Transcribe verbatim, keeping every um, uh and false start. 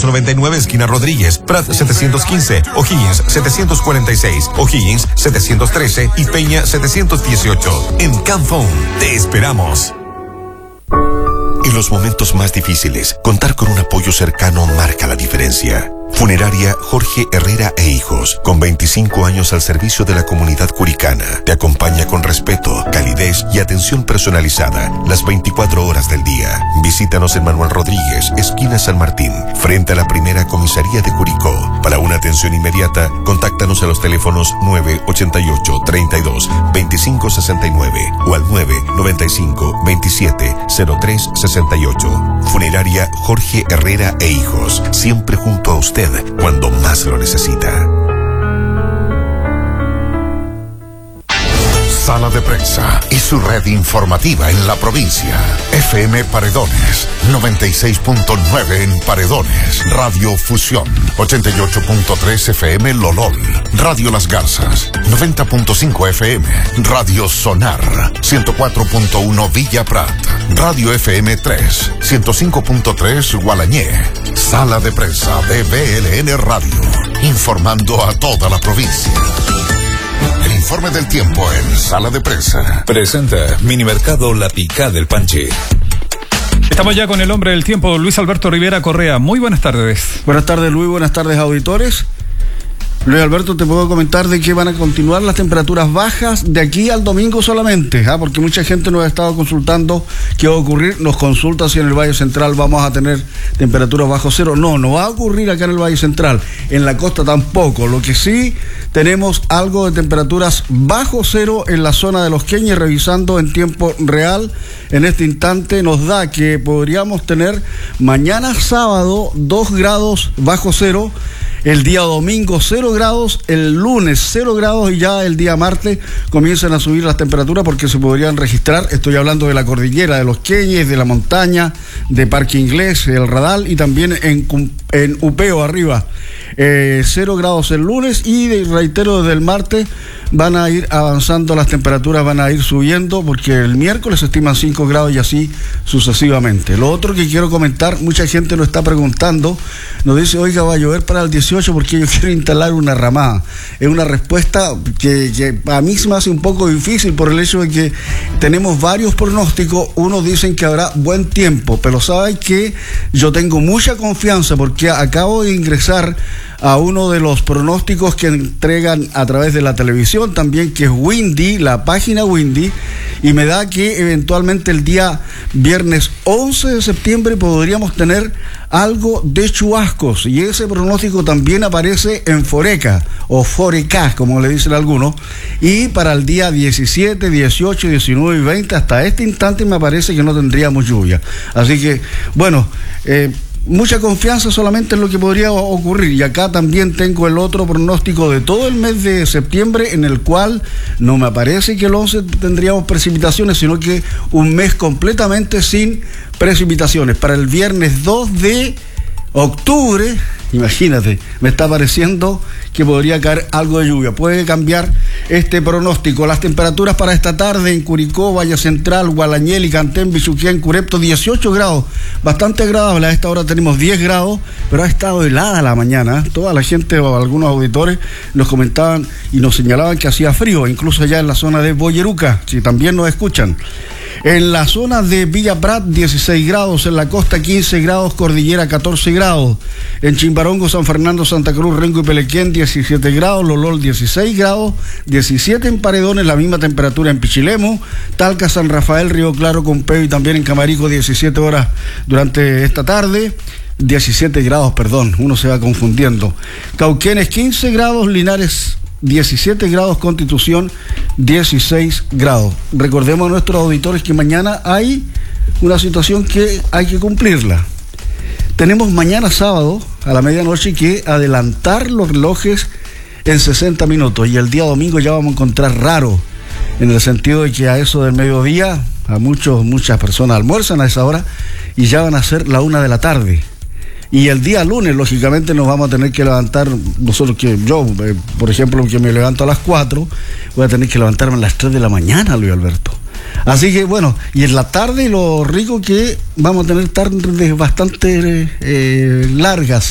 setecientos noventa y nueve esquina Rodríguez, Prat setecientos quince, O'Higgins setecientos cuarenta y seis, O'Higgins setecientos trece y Peña setecientos dieciocho. En Camphone te esperamos. En los momentos más difíciles, contar con un apoyo cercano marca la diferencia. Funeraria Jorge Herrera e Hijos, con veinticinco años al servicio de la comunidad curicana, te acompaña con respeto, calidez y atención personalizada las veinticuatro horas del día. Visítanos en Manuel Rodríguez, esquina San Martín, frente a la primera comisaría de Curicó. Para una atención inmediata, contáctanos a los teléfonos nueve ochenta y ocho, treinta y dos, veinticinco sesenta y nueve o al nueve noventa y cinco, veintisiete, cero tres sesenta y ocho. Funeraria Jorge Herrera e Hijos, siempre junto a usted cuando más lo necesita. Sala de Prensa y su red informativa en la provincia. F M Paredones, noventa y seis punto nueve en Paredones. Radio Fusión, ochenta y ocho punto tres F M Lolol. Radio Las Garzas, noventa punto cinco F M. Radio Sonar, ciento cuatro punto uno Villa Prat. Radio F M tres, ciento cinco punto tres Gualañé. Sala de Prensa de B L N Radio, informando a toda la provincia. El informe del tiempo en Sala de Prensa. Presenta Minimercado La Picá del Panchi. Estamos ya con el hombre del tiempo, Luis Alberto Rivera Correa. Muy buenas tardes. Buenas tardes, Luis. Buenas tardes, auditores. Luis Alberto, te puedo comentar de que van a continuar las temperaturas bajas de aquí al domingo solamente, ¿ah? Porque mucha gente nos ha estado consultando qué va a ocurrir, nos consulta si en el Valle Central vamos a tener temperaturas bajo cero. No, no va a ocurrir acá en el Valle Central, en la costa tampoco. Lo que sí, tenemos algo de temperaturas bajo cero en la zona de Los Queñes, revisando en tiempo real. En este instante nos da que podríamos tener mañana sábado dos grados bajo cero, el día domingo cero grados, el lunes cero grados y ya el día martes comienzan a subir las temperaturas porque se podrían registrar, estoy hablando de la cordillera de Los Queñes, de la montaña, de Parque Inglés, el Radal y también en, en Upeo arriba. Eh, cero grados el lunes y de, reitero, desde el martes van a ir avanzando las temperaturas, van a ir subiendo porque el miércoles se estiman cinco grados y así sucesivamente. Lo otro que quiero comentar, mucha gente nos está preguntando, nos dice, oiga, va a llover para el dieciocho porque yo quiero instalar una ramada. Es una respuesta que, que a mí se me hace un poco difícil por el hecho de que tenemos varios pronósticos. Unos dicen que habrá buen tiempo, pero saben que yo tengo mucha confianza porque acabo de ingresar a uno de los pronósticos que entregan a través de la televisión también, que es Windy, la página Windy, y me da que eventualmente el día viernes once de septiembre podríamos tener algo de chubascos, y ese pronóstico también aparece en Foreca, o Forecast, como le dicen algunos, y para el día diecisiete, dieciocho, diecinueve y veinte, hasta este instante me parece que no tendríamos lluvia. Así que, bueno, eh, mucha confianza solamente en lo que podría ocurrir. Y acá también tengo el otro pronóstico de todo el mes de septiembre, en el cual no me parece que el once tendríamos precipitaciones, sino que un mes completamente sin precipitaciones. Para el viernes dos de octubre, imagínate, me está pareciendo que podría caer algo de lluvia. Puede cambiar este pronóstico. Las temperaturas para esta tarde en Curicó, Valle Central, Gualañé, Licantén, Bichuquén, Curepto, dieciocho grados. Bastante agradable. A esta hora tenemos diez grados, pero ha estado helada la mañana. Toda la gente o algunos auditores nos comentaban y nos señalaban que hacía frío, incluso allá en la zona de Boyeruca, si también nos escuchan. En la zona de Villa Prat, dieciséis grados, en la costa quince grados, Cordillera catorce grados, en Chimbarongo, San Fernando, Santa Cruz, Rengo y Pelequén, diecisiete grados, Lolol dieciséis grados, diecisiete en Paredones, la misma temperatura en Pichilemu, Talca, San Rafael, Río Claro, Compeo y también en Camarico, diecisiete horas durante esta tarde. diecisiete grados, perdón, uno se va confundiendo. Cauquenes quince grados, Linares diecisiete grados, Constitución dieciséis grados. Recordemos a nuestros auditores que mañana hay una situación que hay que cumplirla. Tenemos mañana sábado a la medianoche que adelantar los relojes en sesenta minutos, y el día domingo ya vamos a encontrar raro, en el sentido de que a eso del mediodía a muchos, muchas personas almuerzan a esa hora y ya van a ser la una de la tarde. Y el día lunes, lógicamente, nos vamos a tener que levantar, nosotros que yo, eh, por ejemplo, que me levanto a las cuatro, voy a tener que levantarme a las tres de la mañana, Luis Alberto. Así que, bueno, y en la tarde lo rico que vamos a tener tardes bastante eh, largas.